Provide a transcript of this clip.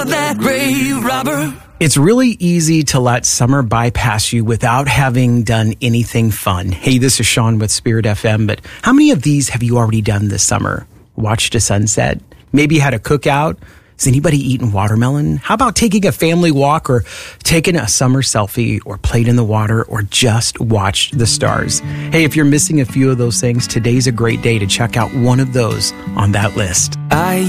That grave robber. It's really easy to let summer bypass you without having done anything fun. Hey, this is Sean with Spirit FM, but how many of these have you already done this summer? Watched a sunset? Maybe had a cookout? Has anybody eaten watermelon? How about taking a family walk or taking a summer selfie or played in the water or just watched the stars? Hey, if you're missing a few of those things, today's a great day to check out one of those on that list. I